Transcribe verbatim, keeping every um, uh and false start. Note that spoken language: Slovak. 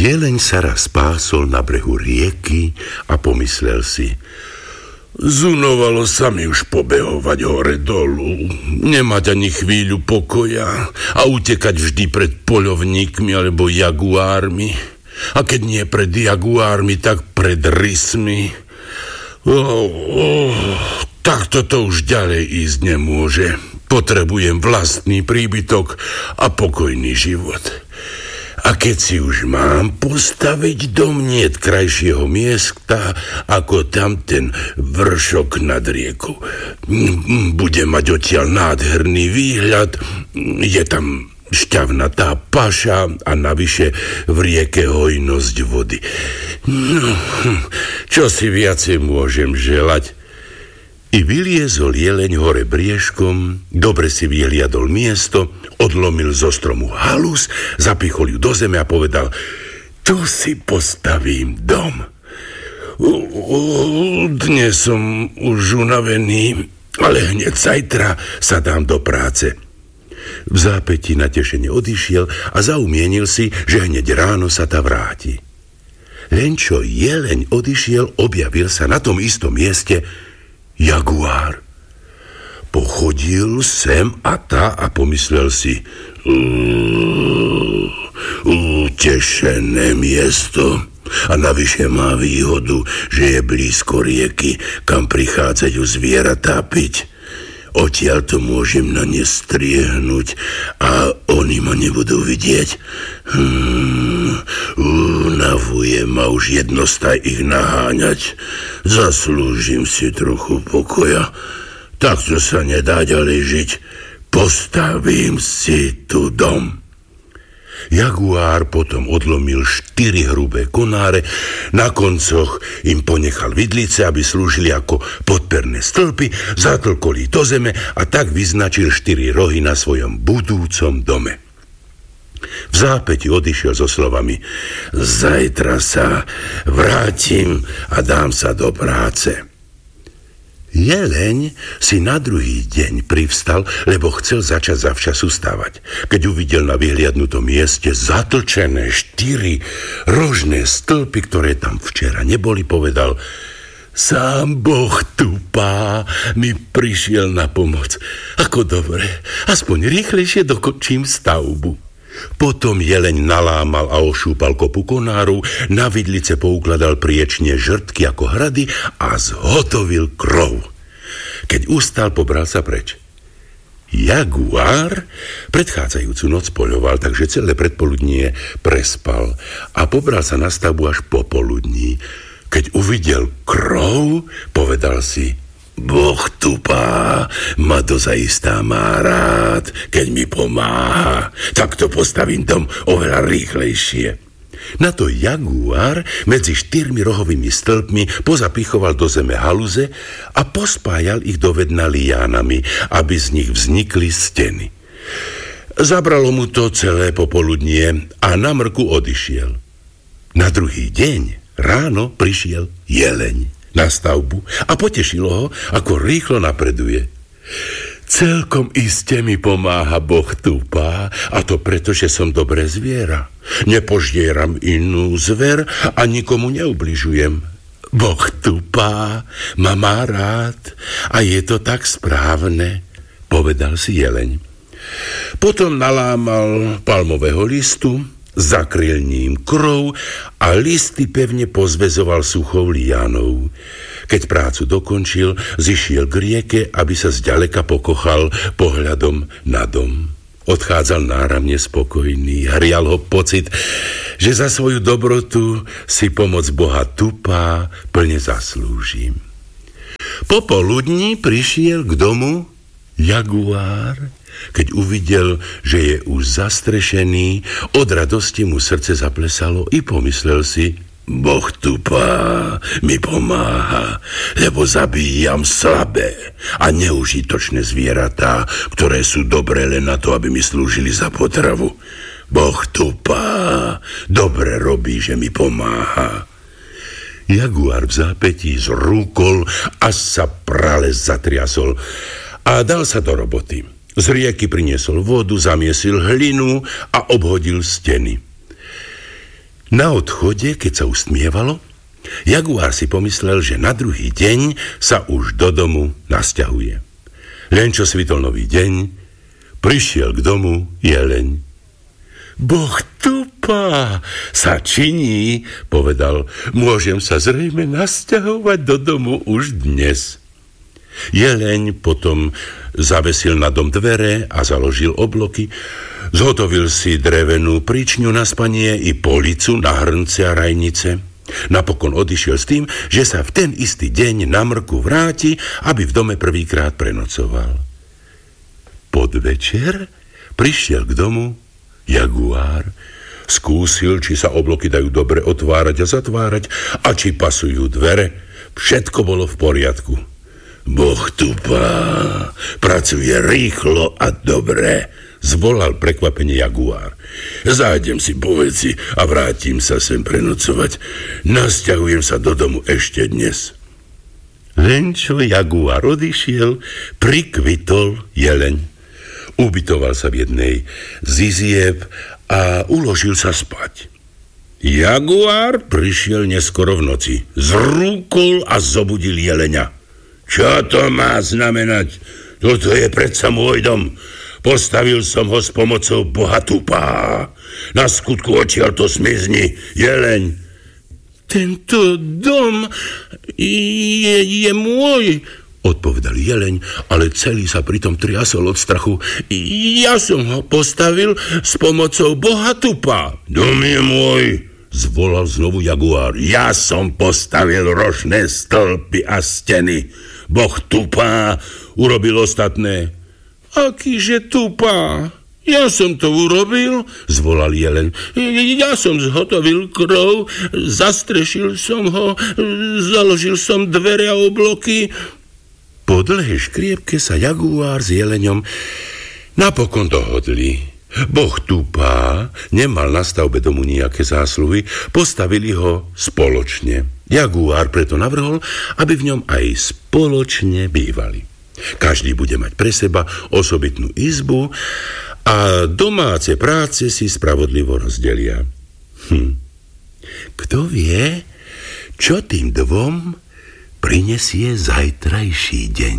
Jeleň sa raz pásol na brehu rieky a pomyslel si: zunovalo sa mi už pobehovať hore dolu, nemať ani chvíľu pokoja a utekať vždy pred poľovníkmi alebo jaguármi. A keď nie pred jaguármi, tak pred rysmi. Oh, oh, tak toto už ďalej ísť nemôže. Potrebujem vlastný príbytok a pokojný život. A keď si už mám postaviť dom, niet krajšieho miesta ako tam ten vršok nad riekou. Bude mať odtiaľ nádherný výhľad, je tam šťavnatá paša a navyše v rieke hojnosť vody. No, čo si viacej môžem želať? I vyliezol jeleň hore briežkom, dobre si vyhliadol miesto, odlomil zo stromu halus, zapichol ju do zeme a povedal: tu si postavím dom. Dnes som už unavený, ale hneď zajtra sa dám do práce. V zápäti natešene odišiel a zaumienil si, že hneď ráno sa ta vráti. Len čo jeleň odišiel, objavil sa na tom istom mieste jaguár. Pochodil sem a tá a pomyslel si: utešené miesto. A navyše má výhodu, že je blízko rieky, kam prichádzajú zvieratá piť. Odtiaľ to môžem na ne striehnúť a oni ma nebudú vidieť. Hmm, unavuje ma už jednostaj ich naháňať. Zaslúžim si trochu pokoja. Takto sa nedá ďalej žiť. Postavím si tu dom. Jaguár potom odlomil štyri hrubé konáre, na koncoch im ponechal vidlice, aby slúžili ako podperné stĺpy, zatlkol ich do zeme a tak vyznačil štyri rohy na svojom budúcom dome. V zápäti odišiel so slovami: zajtra sa vrátim a dám sa do práce. Jeleň si na druhý deň privstal, lebo chcel začať zavčasu stavať. Keď uvidel na vyhliadnutom mieste zatlčené štyri rožné stĺpy, ktoré tam včera neboli, povedal: sám Boh tupá mi prišiel na pomoc. Ako dobre, aspoň rýchlejšie dokončím stavbu. Potom jeleň nalámal a ošúpal kopu konárov, na vidlice poukladal priečne žrtky ako hrady a zhotovil krov. Keď ustal, pobral sa preč. Jaguár predchádzajúcu noc poľoval, takže celé predpoludnie prespal a pobral sa na stavbu až popoludní. Keď uvidel krov, povedal si: Boh tupá ma dozaistá má rád, keď mi pomáha. Takto postavím dom oveľa rýchlejšie. Na to jaguár medzi štyrmi rohovými stĺpmi pozapichoval do zeme haluze a pospájal ich dovedna liánami, aby z nich vznikli steny. Zabralo mu to celé popoludnie a na mrku odišiel. Na druhý deň ráno prišiel jeleň na stavbu a potešilo ho, ako rýchlo napreduje. Celkom iste mi pomáha Boh tupá, a to preto, že som dobré zviera. Nepoždieram inú zver a nikomu neubližujem. Boh tupá ma má rád a je to tak správne, povedal si jeleň. Potom nalámal palmového listu, zakryl ním krov a listy pevne pozväzoval suchou liánou. Keď prácu dokončil, zišiel k rieke, aby sa zďaleka pokochal pohľadom na dom. Odchádzal náramne spokojný, hrial ho pocit, že za svoju dobrotu si pomoc Boha tupá plne zaslúžim. Popoludní prišiel k domu jaguár. Keď uvidel, že je už zastrešený, od radosti mu srdce zaplesalo i pomyslel si: Boh tupá mi pomáha, lebo zabíjam slabé a neužitočné zvieratá, ktoré sú dobré len na to, aby mi slúžili za potravu. Boh tupá dobre robí, že mi pomáha. Jaguár v zápätí zrúkol, až sa prales zatriasol a dal sa do roboty. Z rieky priniesol vodu, zamiesil hlinu a obhodil steny. Na odchode, keď sa ustmievalo, jaguár si pomyslel, že na druhý deň sa už do domu nasťahuje. Len čo svitol nový deň, prišiel k domu jeleň. Boh tupá, sa činí, povedal, môžem sa zrejme nasťahovať do domu už dnes. Jeleň potom zavesil na dom dvere a založil obloky, zhotovil si drevenú príčňu na spanie i policu na hrnce a rajnice. Napokon odišiel s tým, že sa v ten istý deň na mrku vráti, aby v dome prvýkrát prenocoval. Podvečer prišiel k domu jaguár, skúsil, či sa obloky dajú dobre otvárať a zatvárať a či pasujú dvere. Všetko bolo v poriadku. Boh tupá, pracuje rýchlo a dobre, zvolal prekvapene jaguár. Zájdem si po veci a vrátim sa sem prenocovať. Nasťahujem sa do domu ešte dnes. Len čo jaguár odišiel, prikvitol jeleň. Ubytoval sa v jednej z izieb a uložil sa spať. Jaguár prišiel neskoro v noci, zrúkol a zobudil jeleňa. Čo to má znamenať? Toto je predsa môj dom. Postavil som ho s pomocou Boha tupá. Na skutku odtiaľ to zmizni, jeleň. Tento dom je, je môj, odpovedal jeleň, ale celý sa pritom triasol od strachu. Ja som ho postavil s pomocou Boha tupá. Dom je môj, zvolal znovu jaguár. Ja som postavil rožné stĺpy a steny. Boh tupá urobil ostatné. Akýže tupá? Ja som to urobil, zvolal jeleň. Ja som zhotovil krov, zastrešil som ho, založil som dvere a obloky. Po dlhej škriepke sa jaguár s jeleňom napokon dohodli. Boh tupá nemal na stavbe domu nejaké zásluhy, postavili ho spoločne. Jaguár preto navrhol, aby v ňom aj spoločne bývali. Každý bude mať pre seba osobitnú izbu a domáce práce si spravodlivo rozdelia. Hm. Kto vie, čo tým dvom prinesie zajtrajší deň?